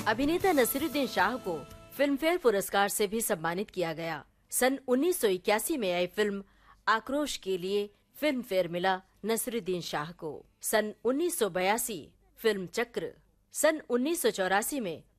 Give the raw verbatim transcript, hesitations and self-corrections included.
अभिनेता नसीरुद्दीन शाह को film fair पुरस्कार से भी सम्मानित किया गया। सन उन्नीस सौ इक्यासी में आई फिल्म आक्रोश के लिए फिल्म फेयर मिला नसीरुद्दीन शाह को। सन उन्नीस सौ बयासी फिल्म चक्र, सन उन्नीस सौ चौरासी में